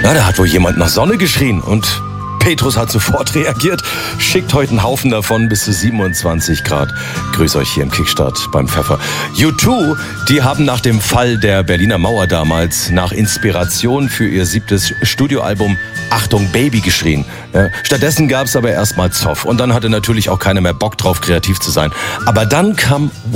Na, da hat wohl jemand nach Sonne geschrien und Petrus hat sofort reagiert, schickt heute einen Haufen davon bis zu 27 Grad. Grüß euch hier im Kickstart beim Pfeffer. U2, die haben nach dem Fall der Berliner Mauer damals nach Inspiration für ihr 7. Studioalbum Achtung Baby geschrien. Ja, stattdessen gab es aber erstmal Zoff und dann hatte natürlich auch keiner mehr Bock drauf, kreativ zu sein. Aber dann kam